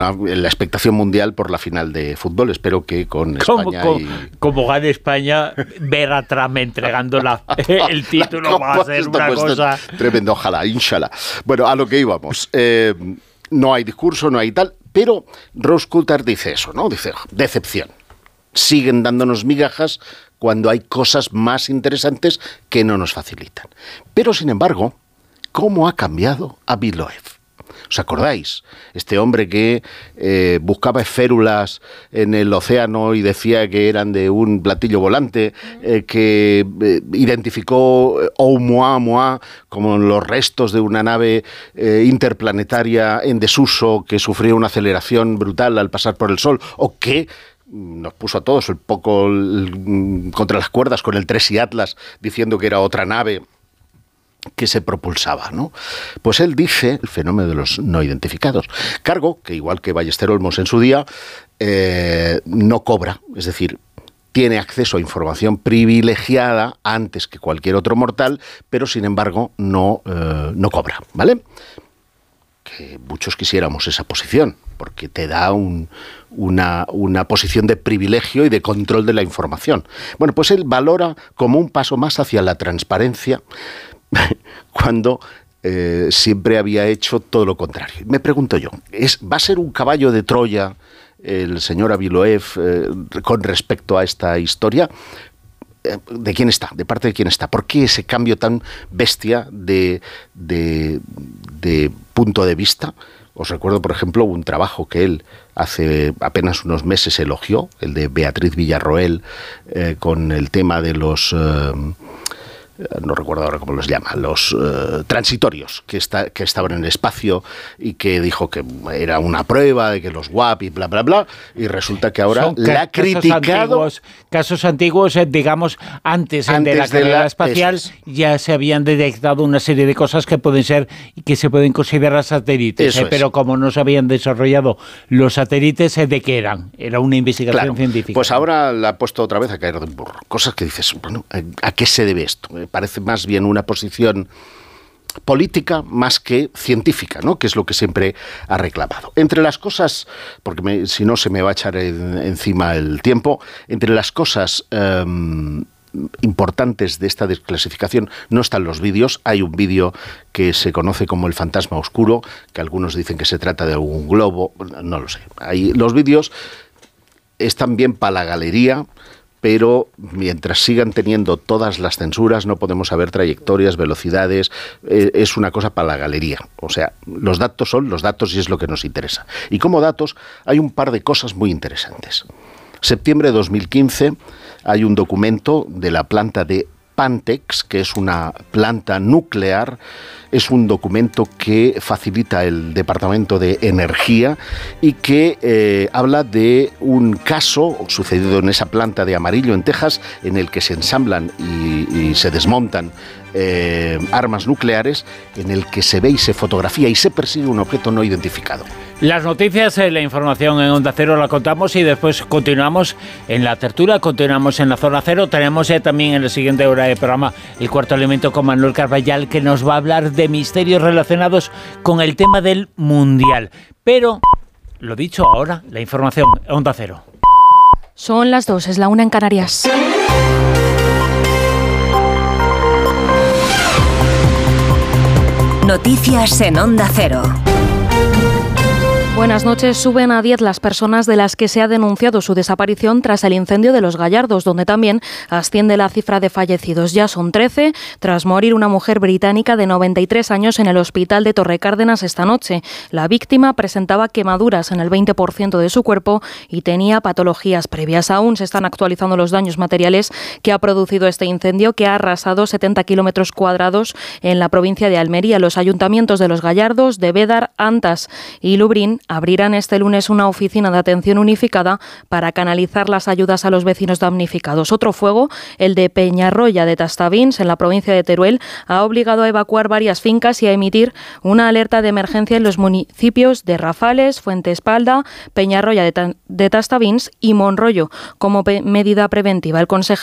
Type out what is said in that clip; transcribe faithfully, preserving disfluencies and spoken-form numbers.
la expectación mundial por la final de fútbol. Espero que con España como, y... como gane España, ver a Trump entregando la, el título va a ser una cosa... Tremendo, ojalá, inshallah. Bueno, a lo que íbamos. Eh, no hay discurso, no hay tal, pero Rose Coulthard dice eso, ¿no? Dice, decepción. Siguen dándonos migajas cuando hay cosas más interesantes que no nos facilitan. Pero, sin embargo, ¿cómo ha cambiado Avi Loeb? ¿Os acordáis? Este hombre que eh, buscaba esférulas en el océano y decía que eran de un platillo volante, eh, que eh, identificó Oumuamua como los restos de una nave eh, interplanetaria en desuso que sufrió una aceleración brutal al pasar por el Sol, o que nos puso a todos un poco el, contra las cuerdas con el Tracy Atlas diciendo que era otra nave que se propulsaba, ¿no? Pues él dice el fenómeno de los no identificados. Cargo que, igual que Ballester Olmos en su día, eh, no cobra, es decir, tiene acceso a información privilegiada antes que cualquier otro mortal, pero sin embargo no, eh, no cobra, ¿vale? Que muchos quisiéramos esa posición, porque te da un, una, una posición de privilegio y de control de la información. Bueno, pues él valora como un paso más hacia la transparencia cuando eh, siempre había hecho todo lo contrario. Me pregunto yo, ¿es, ¿va a ser un caballo de Troya el señor Avi Loeb eh, con respecto a esta historia? ¿De quién está? ¿De parte de quién está? ¿Por qué ese cambio tan bestia de, de, de punto de vista? Os recuerdo, por ejemplo, un trabajo que él hace apenas unos meses elogió, el de Beatriz Villarroel, eh, con el tema de los... Eh, no recuerdo ahora cómo los llama, los uh, transitorios que, está, que estaban en el espacio y que dijo que era una prueba de que los W A P y bla, bla, bla, y resulta que ahora la ha criticado. Antiguos, casos antiguos, digamos, antes, antes de la carrera la, espacial, es. ya se habían detectado una serie de cosas que pueden ser y que se pueden considerar satélites, eh, pero como no se habían desarrollado los satélites, ¿de qué eran? Era una investigación claro, científica. Pues ahora la ha puesto otra vez a caer de un burro. Cosas que dices, bueno, ¿a qué se debe esto? Parece más bien una posición política más que científica, ¿no? Que es lo que siempre ha reclamado. Entre las cosas, porque me, si no se me va a echar en, encima el tiempo, entre las cosas eh, importantes de esta desclasificación no están los vídeos. Hay un vídeo que se conoce como el fantasma oscuro, que algunos dicen que se trata de algún globo, no lo sé. Hay, los vídeos están bien para la galería, pero mientras sigan teniendo todas las censuras no podemos saber trayectorias, velocidades, eh, es una cosa para la galería. O sea, los datos son los datos y es lo que nos interesa. Y como datos hay un par de cosas muy interesantes. Septiembre de dos mil quince hay un documento de la planta de Pantex, que es una planta nuclear. Es un documento que facilita el Departamento de Energía y que eh, habla de un caso sucedido en esa planta de Amarillo, en Texas, en el que se ensamblan y, y se desmontan eh, armas nucleares, en el que se ve y se fotografía y se persigue un objeto no identificado. Las noticias, la información en Onda Cero la contamos y después continuamos en la tertulia, continuamos en la Zona Cero. Tenemos eh, también en la siguiente hora de programa el Cuarto Elemento con Manuel Carballal, que nos va a hablar de misterios relacionados con el tema del Mundial. Pero, lo dicho ahora, la información, Onda Cero. Son las dos, es la una en Canarias. Noticias en Onda Cero. Buenas noches. Suben a diez las personas de las que se ha denunciado su desaparición tras el incendio de Los Gallardos, donde también asciende la cifra de fallecidos. Ya son trece, tras morir una mujer británica de noventa y tres años en el hospital de Torrecárdenas esta noche. La víctima presentaba quemaduras en el veinte por ciento de su cuerpo y tenía patologías previas. Aún se están actualizando los daños materiales que ha producido este incendio, que ha arrasado setenta kilómetros cuadrados en la provincia de Almería. Los ayuntamientos de Los Gallardos, de Bédar, Antas y Lubrín abrirán este lunes una oficina de atención unificada para canalizar las ayudas a los vecinos damnificados. Otro fuego, el de Peñarroya de Tastavins, en la provincia de Teruel, ha obligado a evacuar varias fincas y a emitir una alerta de emergencia en los municipios de Rafales, Fuentespalda, Peñarroya de, Ta- de Tastavins y Monroyo como pe- medida preventiva. El consejero